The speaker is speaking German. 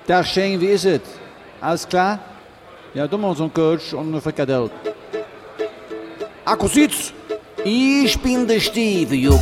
Tag Shane, wie ist es? Alles klar? Ja, du mal so ein Kölsch und eine Frikadelle. Akkusitz! Ich bin der Steve, Junge.